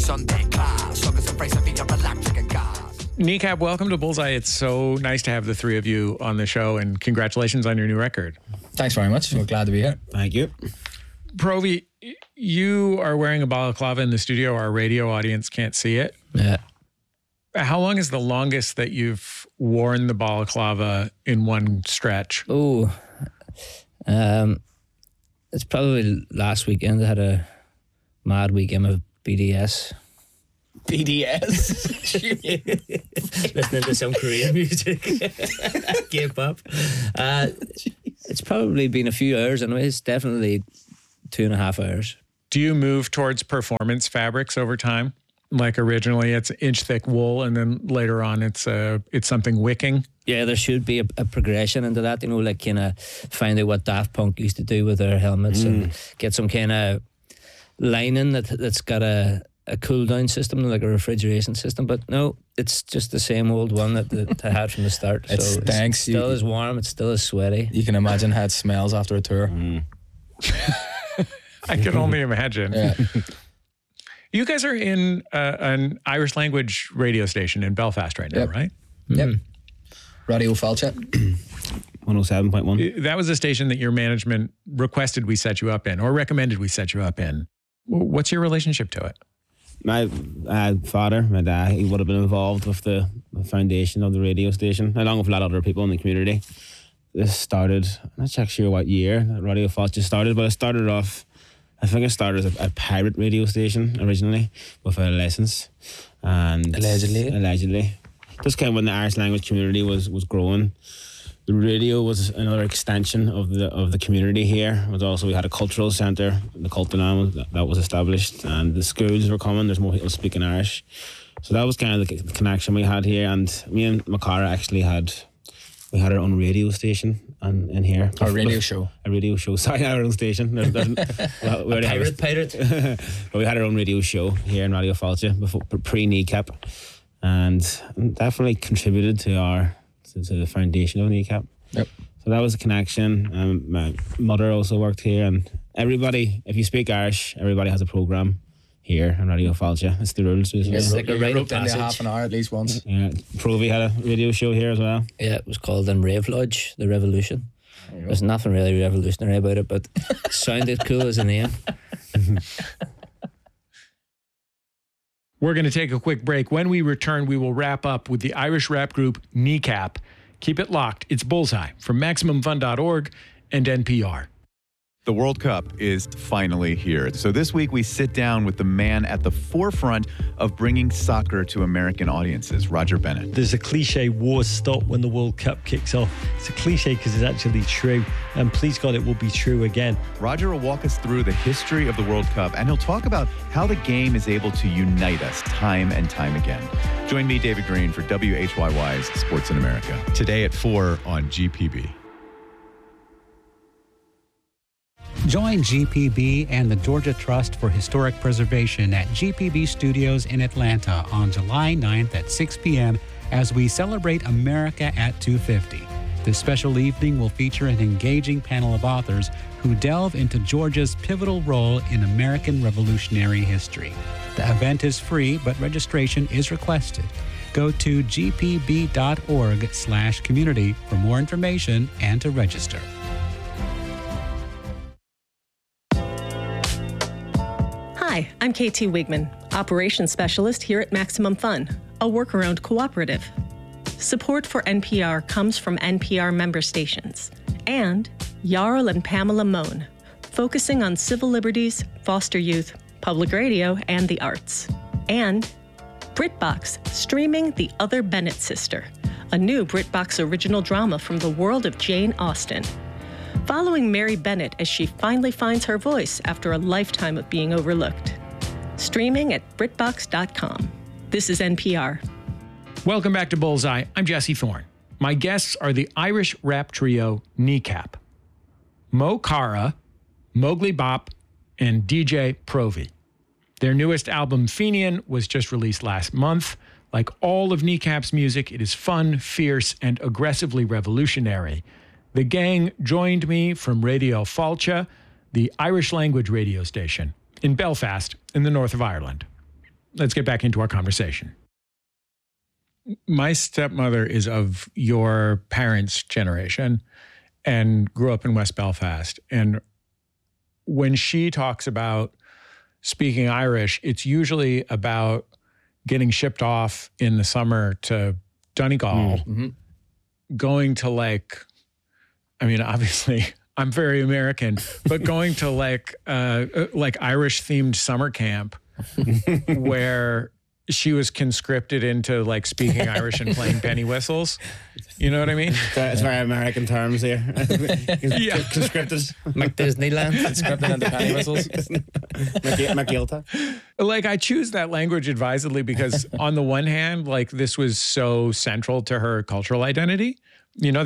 Sunday class. Suckers and phrase of your electric and gas. Kneecap, welcome to Bullseye. It's so nice to have the three of you on the show, and congratulations on your new record. Thanks very much. We're glad to be here. Thank you. Provi, you are wearing a balaclava in the studio. Our radio audience can't see it. Yeah. How long is the longest that you've worn the balaclava in one stretch? Oh, it's probably last weekend. I had a mad weekend of BDS. Listening to some Korean music. K-pop. It's probably been a few hours, and it's definitely 2.5 hours. Do you move towards performance fabrics over time? Like originally it's inch-thick wool, and then later on it's something wicking? Yeah, there should be a progression into that, like kind of find out what Daft Punk used to do with their helmets and get some kind of lining that's got a cool down system, like a refrigeration system. But no, it's just the same old one that I had from the start. It stinks. It's still as warm, it's still as sweaty. You can imagine how it smells after a tour. I can only imagine. Yeah. You guys are in an Irish language radio station in Belfast right now, Yep. right? Yep. Radio Falcha. 107.1. That was a station that your management requested we set you up in, or recommended we set you up in. What's your relationship to it? My father, my dad, he would have been involved with the foundation of the radio station, along with a lot of other people in the community. This started, I'm not sure what year Radio Falcha started, but it started off, I think it started as a pirate radio station originally with a license. And Allegedly. Just kind of when the Irish language community was growing. The radio was another extension of the community here. It was also, we had a cultural centre, the Cultanan, that was established, and the schools were coming. There's more people speaking Irish. So that was kind of the connection we had here. And me and Macara actually had our own radio station in here. A radio show. Sorry, our own station. Pirate. But we had our own radio show here in Radio Falcha before pre-Kneecap, and definitely contributed to the foundation of Kneecap. Yep. So that was a connection. My mother also worked here, and everybody, if you speak Irish, everybody has a programme here on Radio Falcha. It's the rules. It's like a rite of Into passage. half an hour at least once. Yeah, Provi had a radio show here as well. Yeah, it was called Rave Lodge, The Revolution. There's nothing really revolutionary about it, but it sounded cool as a name. We're going to take a quick break. When we return, we will wrap up with the Irish rap group Kneecap. Keep it locked. It's Bullseye from MaximumFun.org and NPR. The World Cup is finally here. So this week we sit down with the man at the forefront of bringing soccer to American audiences, Roger Bennett. There's a cliche, wars stop when the World Cup kicks off. It's a cliche because it's actually true. And please God, it will be true again. Roger will walk us through the history of the World Cup, and he'll talk about how the game is able to unite us time and time again. Join me, David Green, for WHYY's Sports in America. Today at 4 on GPB. Join GPB and the Georgia Trust for Historic Preservation at GPB Studios in Atlanta on July 9th at 6 p.m. as we celebrate America at 250. This special evening will feature an engaging panel of authors who delve into Georgia's pivotal role in American revolutionary history. The event is free, but registration is requested. Go to gpb.org/community for more information and to register. Hi, I'm KT Wigman, Operations Specialist here at Maximum Fun, a workaround cooperative. Support for NPR comes from NPR member stations and Jarl and Pamela Mohn, focusing on civil liberties, foster youth, public radio, and the arts. And BritBox, streaming The Other Bennett Sister, a new BritBox original drama from the world of Jane Austen. Following Mary Bennett as she finally finds her voice after a lifetime of being overlooked. Streaming at BritBox.com. This is NPR. Welcome back to Bullseye. I'm Jesse Thorne. My guests are the Irish rap trio Kneecap. Mo Cara, Mowgli Bop, and DJ Provi. Their newest album, Fenian, was just released last month. Like all of Kneecap's music, it is fun, fierce, and aggressively revolutionary. The gang joined me from Radio Falcha, the Irish language radio station in Belfast in the north of Ireland. let's get back into our conversation. My stepmother is of your parents' generation and grew up in West Belfast. And when she talks about speaking Irish, it's usually about getting shipped off in the summer to Donegal, going to obviously I'm very American, but going to like Irish themed summer camp where she was conscripted into like speaking Irish and playing penny whistles. You know what I mean? It's very American terms here. Yeah. Conscripted. McDisneyland. Scripting into penny whistles. McGilta. Like I choose that language advisedly because on the one hand, like this was so central to her cultural identity. You know,